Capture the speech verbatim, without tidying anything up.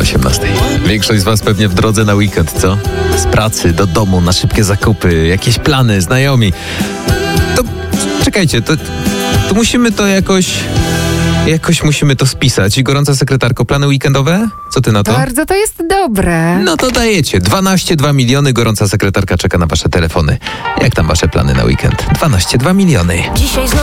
osiemnastej. Większość z was pewnie w drodze na weekend, co? Z pracy, do domu, na szybkie zakupy, jakieś plany, znajomi. To czekajcie, to, to musimy to jakoś... Jakoś musimy to spisać. I gorąca sekretarko, plany weekendowe? Co ty na to? Bardzo to jest dobre. No to dajecie. dwanaście dwa miliony. Gorąca sekretarka czeka na wasze telefony. Jak tam wasze plany na weekend? dwanaście dwa miliony. Dzisiaj znowu